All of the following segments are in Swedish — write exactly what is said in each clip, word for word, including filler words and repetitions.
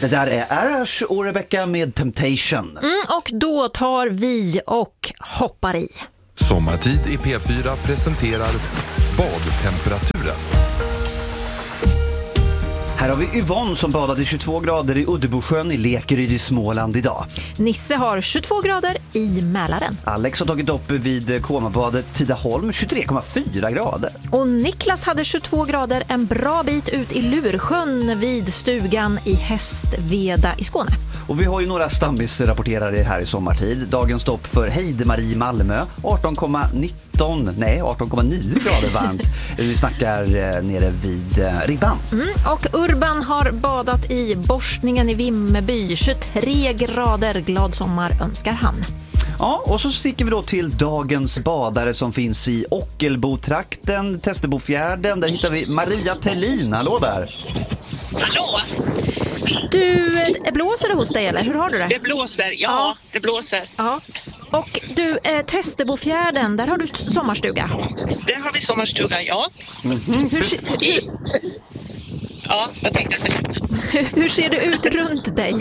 Det där är Arash och Rebecca med Temptation. Mm, och då tar vi och hoppar i. Sommartid i P fyra presenterar badtemperaturen. Här har vi Yvonne som badar till tjugotvå grader i Uddebosjön i Lekeryd i Småland idag. Nisse har tjugotvå grader i Mälaren. Alex har tagit upp vid Komabadet Tidaholm tjugotre komma fyra grader. Och Niklas hade tjugotvå grader en bra bit ut i Lursjön vid stugan i Hästveda i Skåne. Och vi har ju några stammisrapporterare här i sommartid. Dagens stopp för Heidemarie i Malmö, arton komma nitton, nej arton komma nio grader varmt. Vi snackar nere vid Ribban. Mm, och Urban har badat i Borsningen i Vimmerby, tjugotre grader, glad sommar önskar han. Ja, och så sticker vi då till dagens badare som finns i Ockelbotrakten, Testebofjärden. Där hittar vi Maria Tellin, hallå där. Hallå? Du, blåser det hos dig eller? Hur har du det? Det blåser, ja, ja. det blåser. Ja. Och du, eh, Testebofjärden, där har du sommarstuga. Där har vi sommarstuga, ja. Mm-hmm. Hur, hur, ja, vad tänkte jag säga? Hur, hur ser det ut runt dig?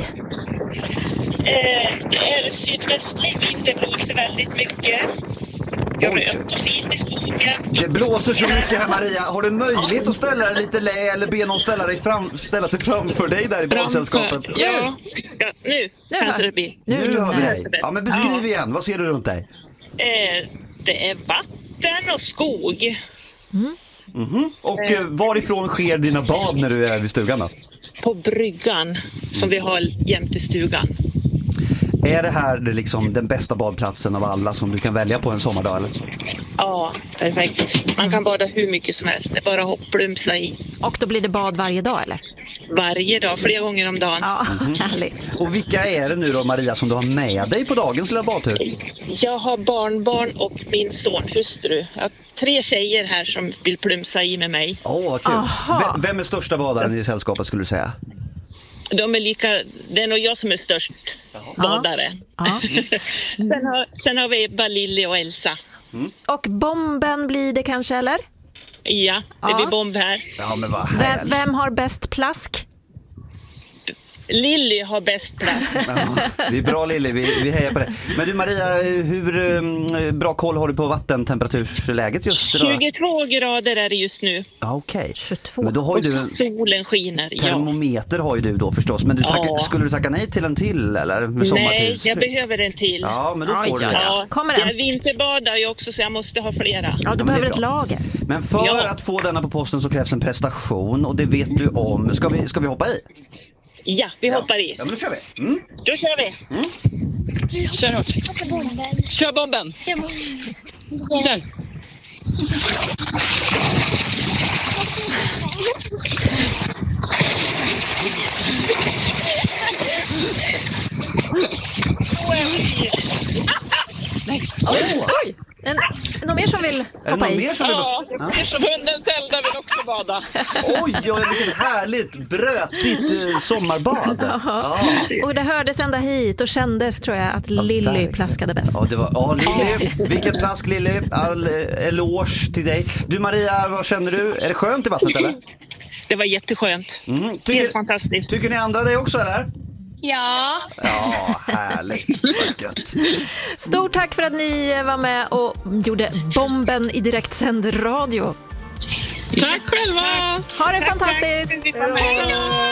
Eh, det är sydvästlig vind, det blåser väldigt mycket. Jag är ömt och fint i skogen. Det blåser så mycket här, Maria. Har du möjlighet att ställa dig lite lä eller be någon ställa, dig fram, ställa sig framför dig där i badsällskapet? Ja, ska, nu kanske det blir. Nu, nu hör vi dig. Ja, men beskriv ja. igen. Vad ser du runt dig? Eh, det är vatten och skog. Mm. Mm-hmm. Och eh, varifrån sker dina bad när du är vid stugan då? På bryggan som vi har jämte stugan. Är det här det liksom den bästa badplatsen av alla som du kan välja på en sommardag eller? Ja, perfekt. Man kan bada hur mycket som helst. Det är bara att hopplumsa i. Och då blir det bad varje dag eller? Varje dag, flera gånger om dagen. Ja, mm-hmm. Härligt. Och vilka är det nu då, Maria, som du har med dig på dagens lilla badtur? Jag har barnbarn och min son, hustru. Jag har tre tjejer här som vill plumsa i med mig. Åh, oh, kul. V- vem är största badaren i sällskapet skulle du säga? De är lika, det är nog jag som är störst Jaha. badare. Ja. sen, har, sen har vi Ebba, Lilly och Elsa. Mm. Och bomben blir det kanske, eller? Ja, det ja. blir bomb här. Ja, men vad vem, vem har bäst plask? Lilly har bäst plats. Ja, det är bra Lilly, vi, vi hejar på det. Men du Maria, hur um, bra koll har du på vattentemperatursläget just idag? tjugotvå grader är det just nu. Ja, okej. tjugotvå. Men då har ju du, solen skiner. Termometer ja. har ju du då förstås. Men du tack, ja. skulle du tacka nej till en till eller? Med nej, jag behöver en till. Ja, men då får Aj, du det. Ja. Kommer den? Jag vinterbadar ju också så jag måste ha flera. Ja, du ja, behöver ett lager. Men för ja. att få denna på posten så krävs en prestation och det vet du om. Ska vi, ska vi hoppa i? Ja, vi ja. hoppar i. Ja, men då kör vi. Mm. Då kör vi. Mm. Kör hårt. Kör bomben. Kör bomben. Kör. Nej. Oj, oj. En, någon mer som vill hoppa i? Mer som vill... Ja, ja. Som hunden Zelda vill också bada. Oj, oj, vilket härligt brötigt eh, sommarbad. Ja. Och det hördes ända hit och kändes tror jag att Lilly ja, plaskade bäst. Ja, det var, ja Lilly, vilket plask Lilly, all eh, eloge till dig. Du Maria, vad känner du? Är det skönt i vattnet eller? Det var jätteskönt. Mm. Tycker, helt fantastiskt. Tycker ni andra det också eller? Ja. Ja, härligt. Gött. Stort tack för att ni var med och gjorde bomben i direktsänd radio. Tack själva. Ha det fantastiskt. Hej då.